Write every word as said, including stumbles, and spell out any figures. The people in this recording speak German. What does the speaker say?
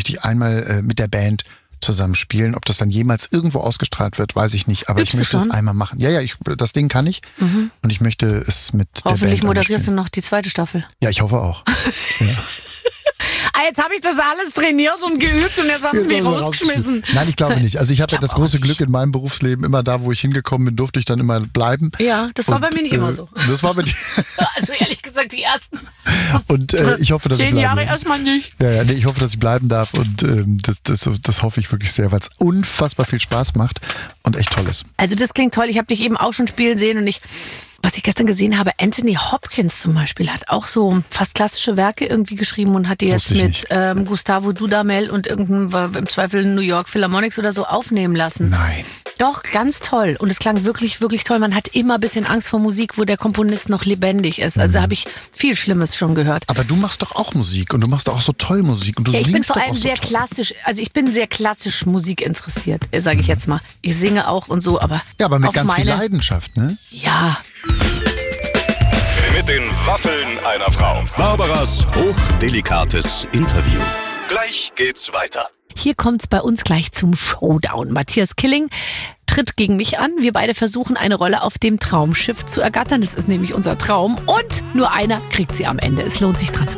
möchte ich einmal äh, mit der Band zusammen spielen. Ob das dann jemals irgendwo ausgestrahlt wird, weiß ich nicht. Aber Übst ich möchte du schon? es einmal machen. Ja, ja, ich, das Ding kann ich. Mhm. Und ich möchte es mit der Band Hoffentlich moderierst du spielen. noch die zweite Staffel. Ja, ich hoffe auch. Ja. Ah, jetzt habe ich das alles trainiert und geübt und jetzt haben sie mich rausgeschmissen. Nein, ich glaube nicht. Also ich habe ja das auch große nicht. Glück in meinem Berufsleben, immer da, wo ich hingekommen bin, durfte ich dann immer bleiben. Ja, das war Und, bei mir nicht äh, immer so. Das war bei dir. Also ehrlich gesagt, die ersten Und äh, ich hoffe, dass ich zehn bleiben Jahre darf. erstmal nicht. Ja, ja, nee, ich hoffe, dass ich bleiben darf und ähm, das, das, das hoffe ich wirklich sehr, weil es unfassbar viel Spaß macht und echt toll ist. Also das klingt toll. Ich habe dich eben auch schon spielen sehen und ich, was ich gestern gesehen habe, Anthony Hopkins zum Beispiel hat auch so fast klassische Werke irgendwie geschrieben und hat die jetzt Wusste ich mit nicht. ähm, Gustavo Dudamel und irgendein, im Zweifel New York Philharmonics oder so aufnehmen lassen. Nein. Doch, ganz toll. Und es klang wirklich, wirklich toll. Man hat immer ein bisschen Angst vor Musik, wo der Komponist noch lebendig ist. Also da habe ich viel Schlimmes schon gehört. Aber du machst doch auch Musik und du machst doch auch so toll Musik und du Ja, ich singst bin vor doch allem auch so sehr toll. klassisch, also ich bin sehr klassisch Musik interessiert, sage ich jetzt mal. Ich singe auch und so, aber Ja, aber mit auf ganz viel meine, Leidenschaft, ne? ja, Mit den Waffeln einer Frau. Barbaras hochdelikates Interview. Gleich geht's weiter. hier kommt's bei uns gleich zum Showdown. Matthias Killing tritt gegen mich an. Wir beide versuchen, eine Rolle auf dem Traumschiff zu ergattern. Das ist nämlich unser Traum. Und nur einer kriegt sie am Ende. Es lohnt sich dran zu bleiben.